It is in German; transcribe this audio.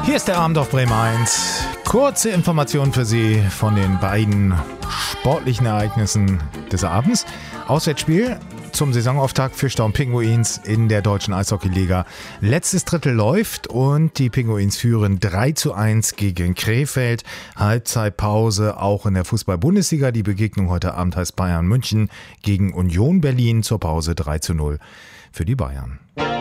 Hier ist der Abend auf Bremen 1. Kurze Information für Sie von den beiden sportlichen Ereignissen des Abends. Auswärtsspiel zum Saisonauftakt für Staum Pinguins in der deutschen Eishockeyliga. Letztes Drittel läuft und die Pinguins führen 3:1 gegen Krefeld. Halbzeitpause auch in der Fußball-Bundesliga. Die Begegnung heute Abend heißt Bayern München gegen Union Berlin. Zur Pause 3:0 für die Bayern.